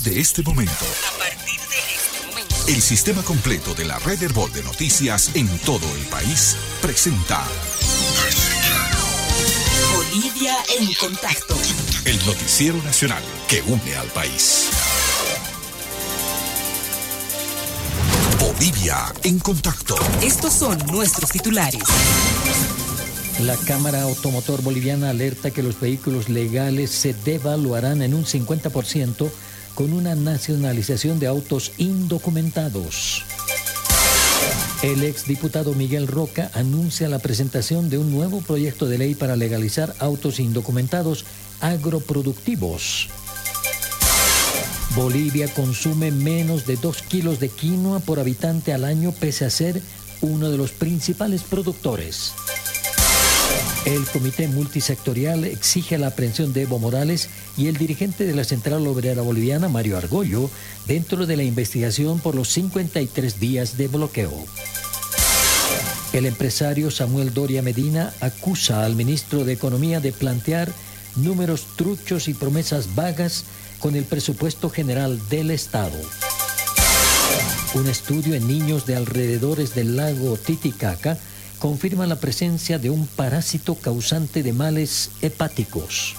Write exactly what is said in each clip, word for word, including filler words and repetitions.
de este momento, a partir de este momento, el sistema completo de la red Herbol de noticias en todo el país presenta Bolivia en contacto. El noticiero nacional que une al país. Bolivia en contacto. Estos son nuestros titulares. La Cámara Automotor Boliviana alerta que los vehículos legales se devaluarán en un cincuenta por ciento con una nacionalización de autos indocumentados. El exdiputado Miguel Roca anuncia la presentación de un nuevo proyecto de ley para legalizar autos indocumentados agroproductivos. Bolivia consume menos de dos kilos de quinoa por habitante al año, pese a ser uno de los principales productores. El Comité Multisectorial exige la aprehensión de Evo Morales y el dirigente de la Central Obrera Boliviana, Mario Argollo, dentro de la investigación por los cincuenta y tres días de bloqueo. El empresario Samuel Doria Medina acusa al ministro de Economía de plantear números truchos y promesas vagas con el presupuesto general del Estado. Un estudio en niños de alrededores del lago Titicaca confirma la presencia de un parásito causante de males hepáticos.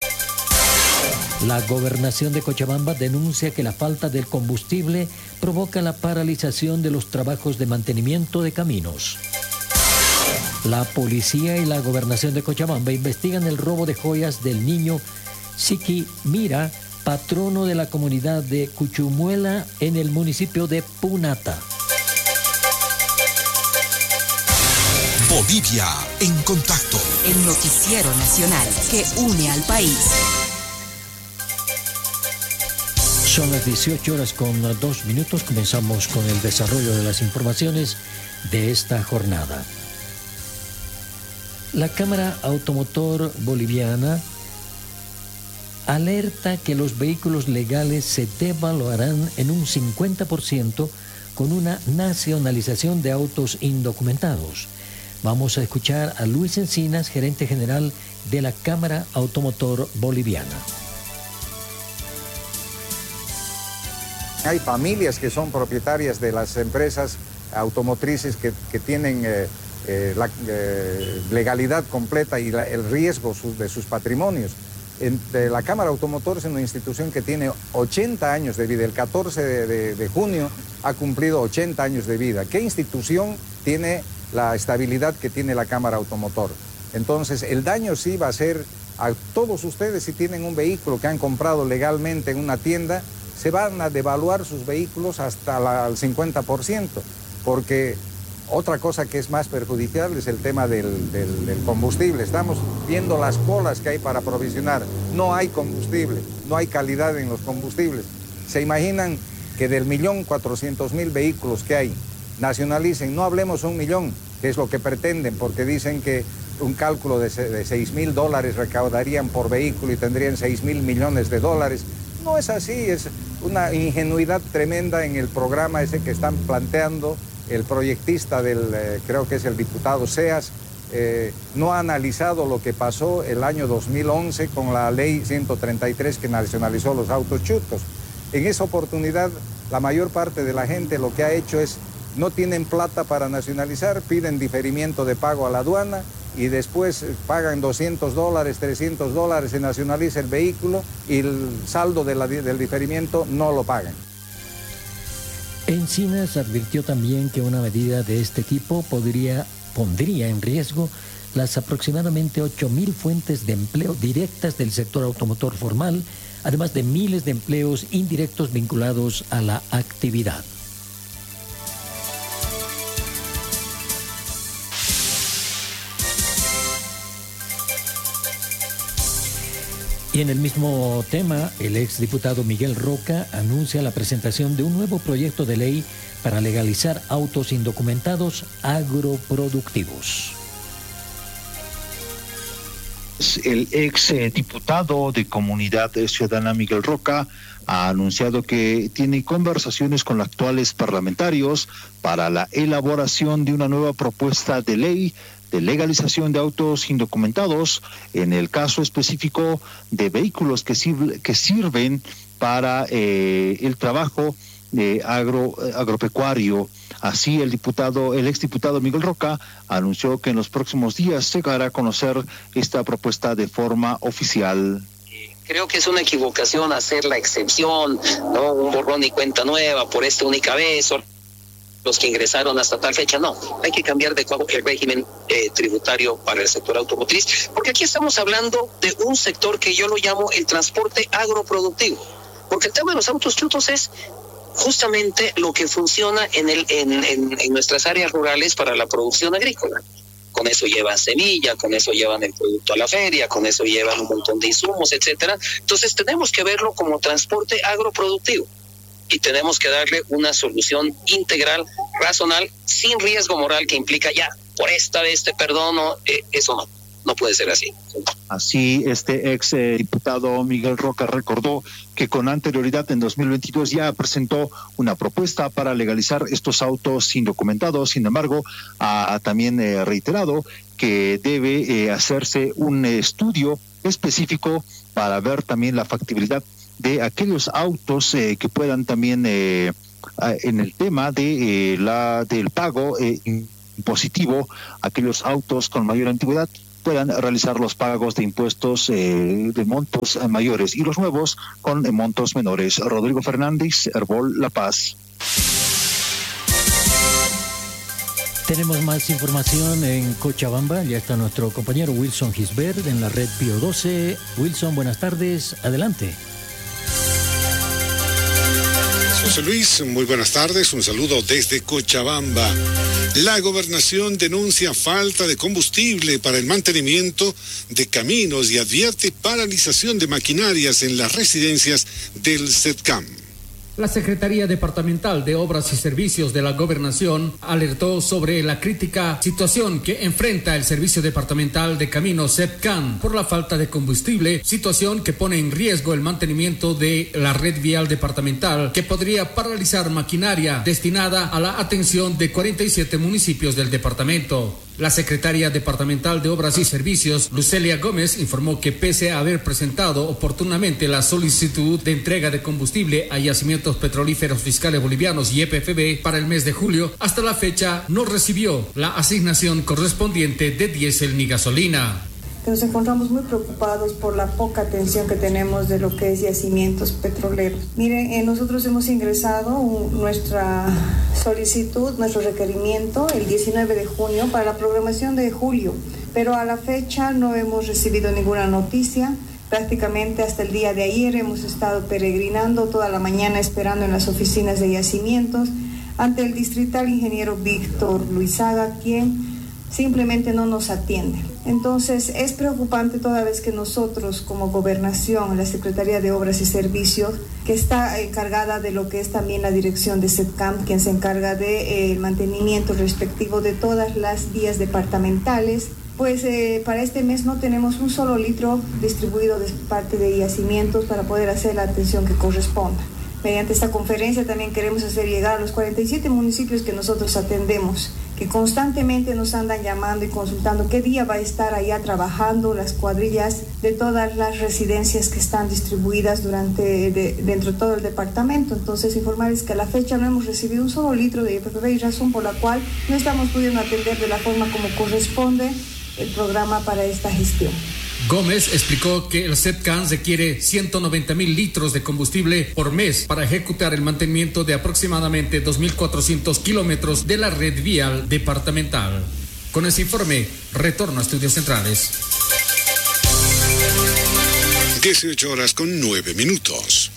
La gobernación de Cochabamba denuncia que la falta del combustible provoca la paralización de los trabajos de mantenimiento de caminos. La policía y la gobernación de Cochabamba investigan el robo de joyas del niño Siki Mira, patrono de la comunidad de Cuchumuela en el municipio de Punata. Bolivia en contacto. El noticiero nacional que une al país. Son las dieciocho horas con dos minutos. Comenzamos con el desarrollo de las informaciones de esta jornada. La Cámara Automotor Boliviana alerta que los vehículos legales se devaluarán en un cincuenta por ciento con una nacionalización de autos indocumentados. Vamos a escuchar a Luis Encinas, gerente general de la Cámara Automotor Boliviana. Hay familias que son propietarias de las empresas automotrices que, que tienen eh, eh, la eh, legalidad completa y la, el riesgo su, de sus patrimonios. En, de la Cámara Automotor es una institución que tiene ochenta años de vida. El catorce de, de, de junio ha cumplido ochenta años de vida. ¿Qué institución tiene la estabilidad que tiene la Cámara Automotor? Entonces, el daño sí va a ser a todos ustedes. Si tienen un vehículo que han comprado legalmente en una tienda, se van a devaluar sus vehículos hasta la, el cincuenta por ciento, porque otra cosa que es más perjudicial es el tema del, del, del combustible. Estamos viendo las colas que hay para aprovisionar. No hay combustible, no hay calidad en los combustibles. ¿Se imaginan que del millón cuatrocientos mil vehículos que hay, nacionalicen? No hablemos un millón, que es lo que pretenden, porque dicen que un cálculo de, de seis mil dólares recaudarían por vehículo y tendrían seis mil millones de dólares. No es así, es una ingenuidad tremenda en el programa ese que están planteando. El proyectista del, eh, creo que es el diputado Seas, eh, no ha analizado lo que pasó el año dos mil once con la ley ciento treinta y tres que nacionalizó los autos chutos. En esa oportunidad, la mayor parte de la gente lo que ha hecho es, no tienen plata para nacionalizar, piden diferimiento de pago a la aduana y después pagan doscientos dólares, trescientos dólares, se nacionaliza el vehículo y el saldo de la, del diferimiento no lo pagan. Encinas advirtió también que una medida de este tipo podría, pondría en riesgo las aproximadamente ocho mil fuentes de empleo directas del sector automotor formal, además de miles de empleos indirectos vinculados a la actividad. Y en el mismo tema, el exdiputado Miguel Roca anuncia la presentación de un nuevo proyecto de ley para legalizar autos indocumentados agroproductivos. El ex diputado de Comunidad Ciudadana Miguel Roca ha anunciado que tiene conversaciones con los actuales parlamentarios para la elaboración de una nueva propuesta de ley de legalización de autos indocumentados, en el caso específico de vehículos que, sirve, que sirven para eh, el trabajo eh, agro, agropecuario. Así, el diputado, el exdiputado Miguel Roca anunció que en los próximos días se dará a conocer esta propuesta de forma oficial. Creo que es una equivocación hacer la excepción, ¿no? Un borrón y cuenta nueva por esta única vez, o los que ingresaron hasta tal fecha. No, hay que cambiar de nuevo el régimen eh, tributario para el sector automotriz, porque aquí estamos hablando de un sector que yo lo llamo el transporte agroproductivo, porque el tema de los autos chutos es justamente lo que funciona en, el, en, en, en nuestras áreas rurales para la producción agrícola. Con eso llevan semilla, con eso llevan el producto a la feria, con eso llevan un montón de insumos, etcétera. Entonces tenemos que verlo como transporte agroproductivo y tenemos que darle una solución integral, racional, sin riesgo moral que implica ya, por esta vez te perdono, eh, eso no, no puede ser así. Así, este ex eh, diputado Miguel Roca recordó que con anterioridad en dos mil veintidós ya presentó una propuesta para legalizar estos autos indocumentados. Sin embargo, ha también eh, reiterado que debe eh, hacerse un estudio específico para ver también la factibilidad de aquellos autos eh, que puedan también eh, en el tema de eh, la del pago eh, impositivo, aquellos autos con mayor antigüedad puedan realizar los pagos de impuestos eh, de montos mayores y los nuevos con eh, montos menores. Rodrigo Fernández, Herbol La Paz. Tenemos más información en Cochabamba. Ya está nuestro compañero Wilson Gisbert en la red Pío doce. Wilson, buenas tardes. Adelante. José Luis, muy buenas tardes. Un saludo desde Cochabamba. La gobernación denuncia falta de combustible para el mantenimiento de caminos y advierte paralización de maquinarias en las residencias del SETCAM. La Secretaría Departamental de Obras y Servicios de la Gobernación alertó sobre la crítica situación que enfrenta el Servicio Departamental de Caminos SETCAM por la falta de combustible, situación que pone en riesgo el mantenimiento de la red vial departamental, que podría paralizar maquinaria destinada a la atención de cuarenta y siete municipios del departamento. La secretaria departamental de Obras y Servicios, Lucelia Gómez, informó que pese a haber presentado oportunamente la solicitud de entrega de combustible a yacimientos petrolíferos fiscales bolivianos y E P F B para el mes de julio, hasta la fecha no recibió la asignación correspondiente de diésel ni gasolina. Nos encontramos muy preocupados por la poca atención que tenemos de lo que es yacimientos petroleros. Miren, eh, nosotros hemos ingresado un, nuestra solicitud, nuestro requerimiento el diecinueve de junio para la programación de julio, pero a la fecha no hemos recibido ninguna noticia. Prácticamente hasta el día de ayer hemos estado peregrinando toda la mañana esperando en las oficinas de yacimientos ante el distrital ingeniero Víctor Luizaga, quien simplemente no nos atiende. Entonces es preocupante toda vez que nosotros como gobernación, la Secretaría de Obras y Servicios, que está encargada de lo que es también la dirección de SETCAM, quien se encarga del de, eh, mantenimiento respectivo de todas las vías departamentales, pues eh, para este mes no tenemos un solo litro distribuido de parte de yacimientos para poder hacer la atención que corresponda. Mediante esta conferencia también queremos hacer llegar a los cuarenta y siete municipios que nosotros atendemos, que constantemente nos andan llamando y consultando qué día va a estar allá trabajando las cuadrillas de todas las residencias que están distribuidas durante de, dentro de todo el departamento. Entonces informarles que a la fecha no hemos recibido un solo litro de E P P B y razón por la cual no estamos pudiendo atender de la forma como corresponde el programa para esta gestión. Gómez explicó que el SETCAM requiere ciento noventa mil litros de combustible por mes para ejecutar el mantenimiento de aproximadamente dos mil cuatrocientos kilómetros de la red vial departamental. Con ese informe, retorno a Estudios Centrales. dieciocho horas con nueve minutos.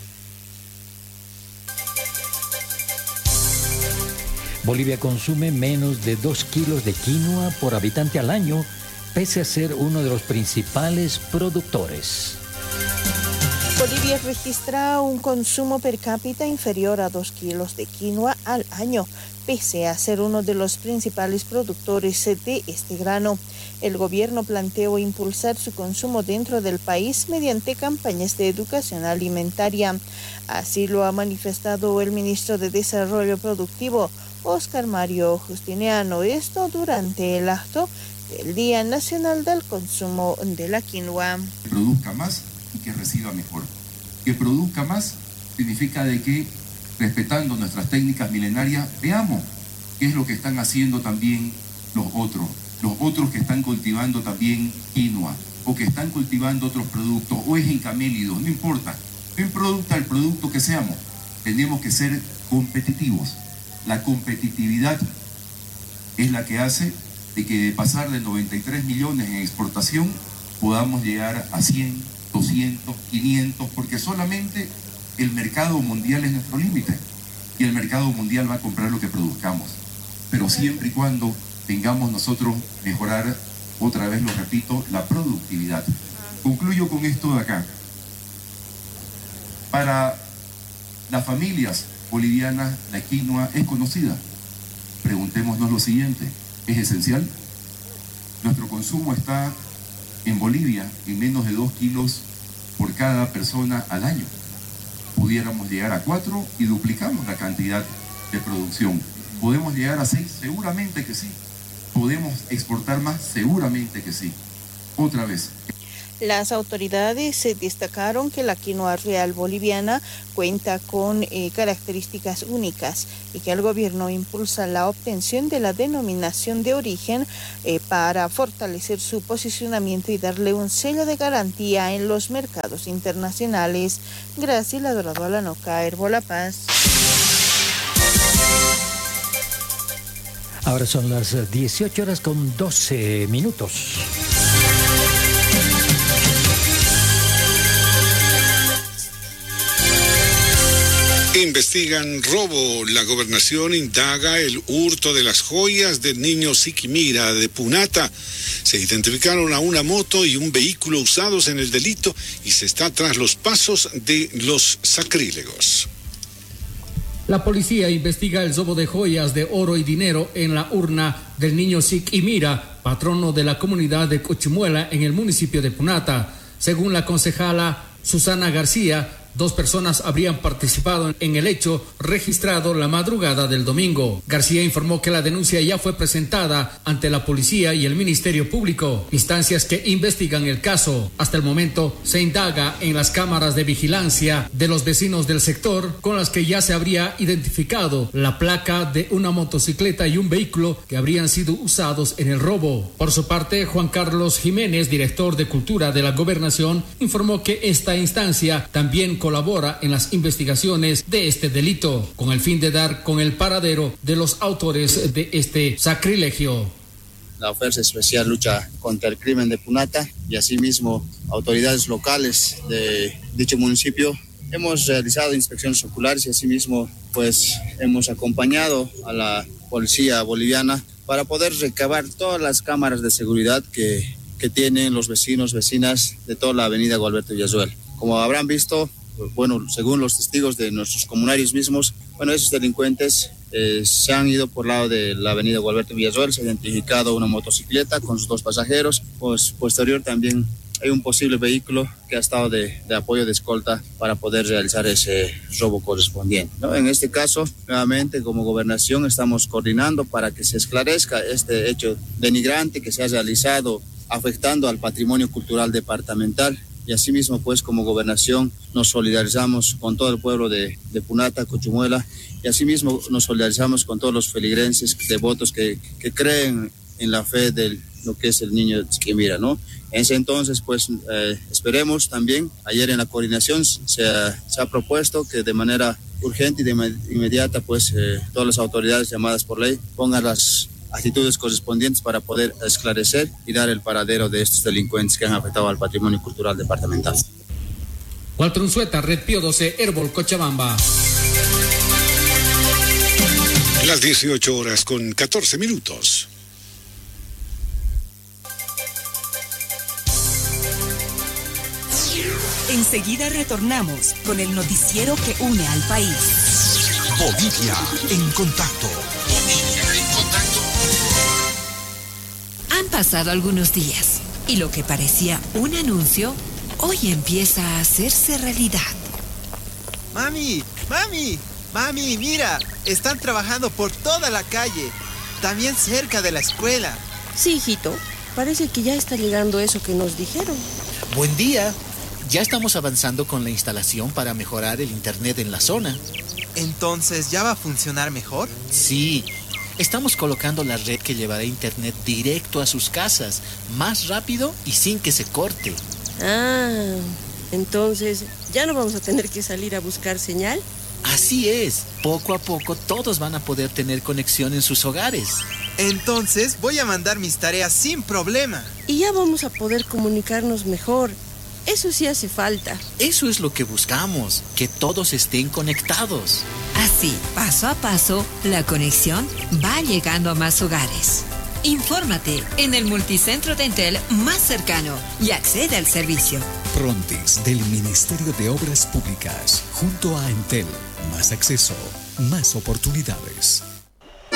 Bolivia consume menos de dos kilos de quinoa por habitante al año, pese a ser uno de los principales productores. Bolivia registra un consumo per cápita inferior a dos kilos de quinoa al año, pese a ser uno de los principales productores de este grano. El gobierno planteó impulsar su consumo dentro del país mediante campañas de educación alimentaria. Así lo ha manifestado el ministro de Desarrollo Productivo, Óscar Mario Justiniano, esto durante el acto del Día Nacional del Consumo de la Quinoa. Que produzca más y que reciba mejor. que produzca más significa de que, respetando nuestras técnicas milenarias, veamos qué es lo que están haciendo también los otros, los otros que están cultivando también quinoa, o que están cultivando otros productos, o es en camélidos, no importa, no importa el producto que seamos, tenemos que ser competitivos. La competitividad es la que hace de que de pasar de noventa y tres millones en exportación podamos llegar a cien, doscientos, quinientos, porque solamente el mercado mundial es nuestro límite y el mercado mundial va a comprar lo que produzcamos, pero siempre y cuando tengamos nosotros mejorar, otra vez lo repito, la productividad. Concluyo con esto de acá. Para las familias bolivianas, la quinoa es conocida. Preguntémonos lo siguiente, ¿es esencial? Nuestro consumo está en Bolivia en menos de dos kilos por cada persona al año. Pudiéramos llegar a cuatro y duplicamos la cantidad de producción. ¿Podemos llegar a seis? Seguramente que sí. ¿Podemos exportar más? Seguramente que sí. Otra vez. Las autoridades se destacaron que la quinoa real boliviana cuenta con eh, características únicas y que el gobierno impulsa la obtención de la denominación de origen eh, para fortalecer su posicionamiento y darle un sello de garantía en los mercados internacionales. Graciela Dorado Alanoca, Herbo La Paz. Ahora son las dieciocho horas con doce minutos. Investigan robo. La gobernación indaga el hurto de las joyas del niño Siquimira de Punata. Se identificaron a una moto y un vehículo usados en el delito y se está tras los pasos de los sacrílegos. La policía investiga el robo de joyas de oro y dinero en la urna del niño Siquimira, patrono de la comunidad de Cochimuela en el municipio de Punata. Según la concejala Susana García, dos personas habrían participado en el hecho registrado la madrugada del domingo. García informó que la denuncia ya fue presentada ante la policía y el Ministerio Público, instancias que investigan el caso. Hasta el momento se indaga en las cámaras de vigilancia de los vecinos del sector, con las que ya se habría identificado la placa de una motocicleta y un vehículo que habrían sido usados en el robo. Por su parte, Juan Carlos Jiménez, director de Cultura de la Gobernación, informó que esta instancia también colabora en las investigaciones de este delito, con el fin de dar con el paradero de los autores de este sacrilegio. La Fuerza Especial lucha contra el crimen de Punata y asimismo autoridades locales de dicho municipio hemos realizado inspecciones oculares y asimismo pues hemos acompañado a la policía boliviana para poder recabar todas las cámaras de seguridad que, que tienen los vecinos, vecinas de toda la avenida Gualberto Villazuel. Como habrán visto, bueno, según los testigos de nuestros comunarios mismos, bueno, esos delincuentes eh, se han ido por lado de la avenida Gualberto Villazuel, se ha identificado una motocicleta con sus dos pasajeros, pues posterior también hay un posible vehículo que ha estado de, de apoyo de escolta para poder realizar ese robo correspondiente, ¿no? En este caso, nuevamente como gobernación estamos coordinando para que se esclarezca este hecho denigrante que se ha realizado afectando al patrimonio cultural departamental. Y asimismo, pues, como gobernación nos solidarizamos con todo el pueblo de, de Punata, Cochimuela, y asimismo nos solidarizamos con todos los feligreses, devotos que, que creen en la fe de lo que es el niño Siquimira, ¿no? En ese entonces, pues, eh, esperemos también, ayer en la coordinación se ha, se ha propuesto que de manera urgente y de inmediata, pues, eh, todas las autoridades llamadas por ley pongan las actitudes correspondientes para poder esclarecer y dar el paradero de estos delincuentes que han afectado al patrimonio cultural departamental. Walter Unzueta, Red Pío doce, Herbol, Cochabamba. Las dieciocho horas con catorce minutos. Enseguida retornamos con el noticiero que une al país. Bolivia en contacto. Han pasado algunos días y lo que parecía un anuncio hoy empieza a hacerse realidad. Mami, mami, mami, mira, están trabajando por toda la calle, también cerca de la escuela. Sí, hijito, parece que ya está llegando eso que nos dijeron. Buen día, Ya estamos avanzando con la instalación para mejorar el internet en la zona. ¿Entonces ya va a funcionar mejor? Sí, estamos colocando la red que llevará internet directo a sus casas, más rápido y sin que se corte. Ah, entonces ya no vamos a tener que salir a buscar señal. Así es, poco a poco todos van a poder tener conexión en sus hogares. Entonces voy a mandar mis tareas sin problema. Y ya vamos a poder comunicarnos mejor. Eso sí hace falta. Eso es lo que buscamos, que todos estén conectados. Así, paso a paso, la conexión va llegando a más hogares. Infórmate en el multicentro de Entel más cercano y accede al servicio. Frontis del Ministerio de Obras Públicas, junto a Entel. Más acceso, más oportunidades.